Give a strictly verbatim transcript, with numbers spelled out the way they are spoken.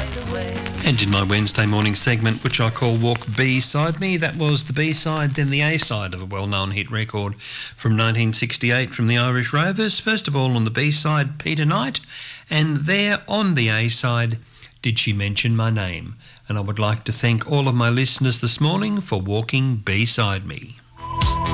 And in my Wednesday morning segment, which I call Walk Beside Me, that was the B-side, then the A-side of a well-known hit record from nineteen sixty-eight from the Irish Rovers. First of all, on the B-side, Peter Knight, and there on the A-side, Did She Mention My Name? And I would like to thank all of my listeners this morning for walking beside me.